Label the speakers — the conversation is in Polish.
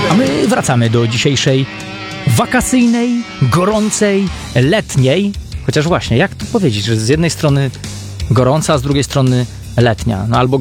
Speaker 1: A my wracamy do dzisiejszej wakacyjnej, gorącej, letniej. Chociaż właśnie, jak to powiedzieć, że z jednej strony gorąca, a z drugiej strony letnia. No albo